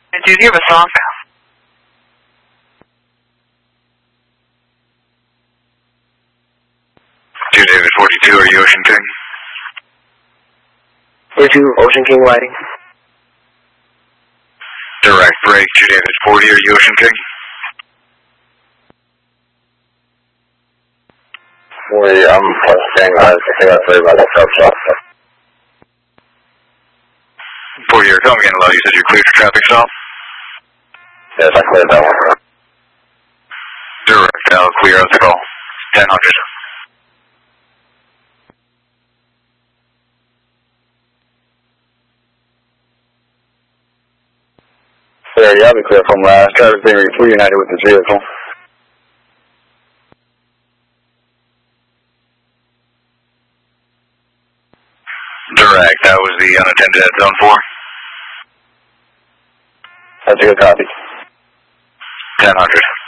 Do you have a song? Two David 42, are you Ocean King? 42, Ocean King lighting. Direct break, 2 David 40, are you Ocean King? 40, I'm staying on. I think that's very much a 40, you're coming in low. You said you're cleared for traffic stop? Yes, I cleared that one. Direct, I'll clear out the call. 1000. Yeah, I'll be clear from driver's being reunited with the vehicle. Direct, that was the unattended at zone 4. That's a good copy. 1000.